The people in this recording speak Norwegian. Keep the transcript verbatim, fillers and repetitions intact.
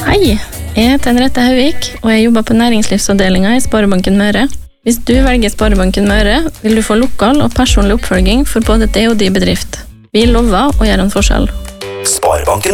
Hei, jeg heter Henriette Hauvik, og jeg jobber på næringslivsavdelingen i Sparebanken Møre. Hvis du velger Sparebanken Møre, vil du få lokal og personlig oppfølging for både det og de bedrift. Vi lover å gjøre en forskjell. Sparebanken